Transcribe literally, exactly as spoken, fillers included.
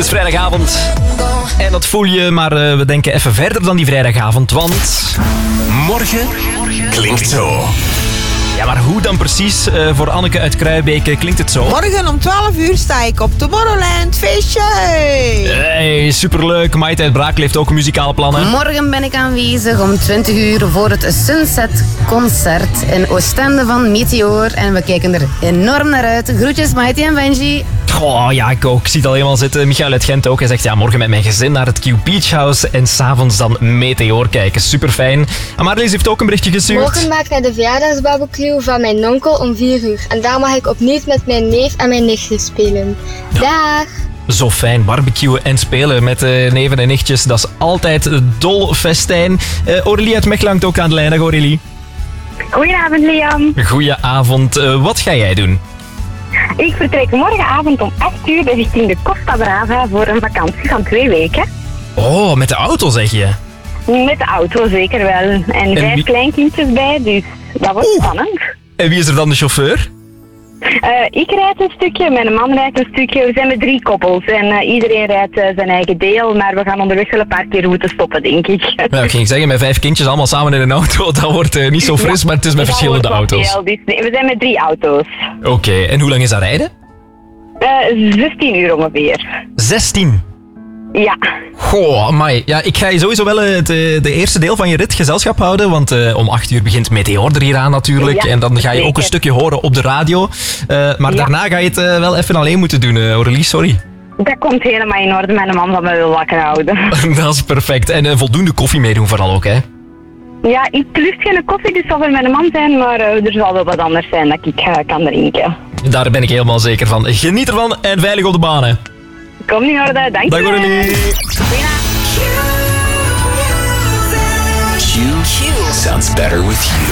is vrijdagavond. En dat voel je, maar uh, we denken even verder dan die vrijdagavond, want... Morgen klinkt zo. Ja, maar hoe dan precies? Uh, voor Anneke uit Kruijbeke klinkt het zo. Morgen om twaalf uur sta ik op Tomorrowland feestje. Hey, superleuk. Maite uit Brakel heeft ook muzikale plannen. Morgen ben ik aanwezig om twintig uur voor het Sunset Concert in Oostende van Meteor. En we kijken er enorm naar uit. Groetjes Maite en Benji. Oh ja, ik ook. Ik zie het al helemaal zitten. Michael uit Gent ook. Hij zegt, ja, morgen met mijn gezin naar het Q Beach House en s'avonds dan Meteor kijken. Super fijn. En Marlies heeft ook een berichtje gestuurd. Morgen maakt hij de verjaardagsbarbecue van mijn onkel om vier uur. En daar mag ik opnieuw met mijn neef en mijn nichtje spelen. Ja. Dag! Zo fijn, barbecuen en spelen met uh, neven en nichtjes. Dat is altijd dol festijn. Uh, Aurélie uit Mechelen hangt ook aan de lijn. Dag Aurélie. Goedenavond, Liam. Goedenavond. Uh, wat ga jij doen? Ik vertrek morgenavond om acht uur richting de Costa Brava voor een vakantie van twee weken. Oh, met de auto zeg je? Met de auto zeker wel. En, en vijf wie... kleinkindjes bij, dus dat wordt Oeh. spannend. En wie is er dan de chauffeur? Uh, ik rijd een stukje, mijn man rijdt een stukje. We zijn met drie koppels en uh, iedereen rijdt uh, zijn eigen deel, maar we gaan onderweg wel een paar keer moeten stoppen, denk ik. Ja, ik ging zeggen, met vijf kindjes allemaal samen in een auto, dat wordt uh, niet zo fris, ja, maar het is met verschillende auto's. Heel, dus, nee, we zijn met drie auto's. Oké, okay. En hoe lang is dat rijden? Uh, zestien uur ongeveer. zestien? Ja. Goh, amai. Ja, ik ga je sowieso wel het de, de eerste deel van je rit gezelschap houden, want uh, om acht uur begint Meteor er hier aan natuurlijk. Ja, en dan ga je zeker ook een stukje horen op de radio. Uh, maar ja, daarna ga je het uh, wel even alleen moeten doen, uh, Aurélie, sorry. Dat komt helemaal in orde. Mijn man van mij wil wakker houden. Dat is perfect. En uh, voldoende koffie meedoen vooral ook, hè? Ja, ik lust geen koffie, dus zal voor mijn man zijn, maar uh, er zal wel wat anders zijn dat ik uh, kan drinken. Daar ben ik helemaal zeker van. Geniet ervan en veilig op de banen. Kom in orde, dank je. Dag Aurélie. Q sounds better with you.